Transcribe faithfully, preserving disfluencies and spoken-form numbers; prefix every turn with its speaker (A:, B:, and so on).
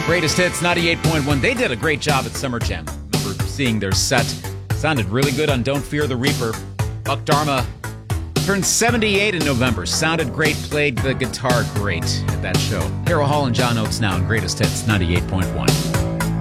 A: Greatest Hits ninety-eight point one. They did a great job at Summer Jam. Remember seeing their set. Sounded really good on Don't Fear the Reaper. Buck Dharma turned seventy-eight in November. Sounded great, played the guitar great at that show. Harold Hall and John Oates now in Greatest Hits ninety-eight point one.